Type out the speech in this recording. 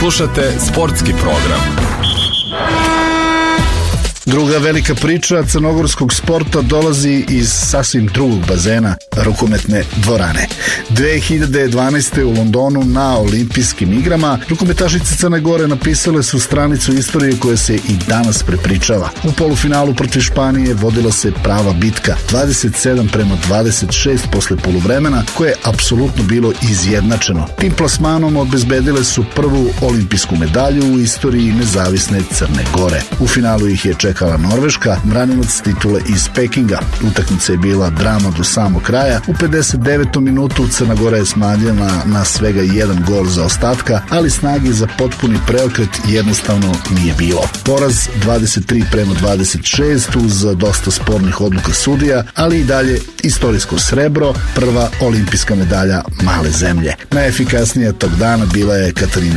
Slušate sportski program. Druga velika priča crnogorskog sporta dolazi iz sasvim drugog bazena, rukometne dvorane. 2012. u Londonu na olimpijskim igrama rukometašice Crne Gore napisale su stranicu istorije koja se i danas prepričava. U polufinalu protiv Španije vodila se prava bitka, 27-26 posle poluvremena, koje je apsolutno bilo izjednačeno. Tim plasmanom obezbedile su prvu olimpijsku medalju u istoriji nezavisne Crne Gore. U finalu ih je čekala Norveška, branilac titule iz Pekinga. Utakmica je bila drama do samog kraja. U 59. minutu Crna Gora je smanjena na svega jedan gol za ostatka, ali snage za potpuni preokret jednostavno nije bilo. Poraz 23-26 uz dosta spornih odluka sudija, ali i dalje istorijsko srebro, prva olimpijska medalja male zemlje. Najefikasnija tog dana bila je Katarina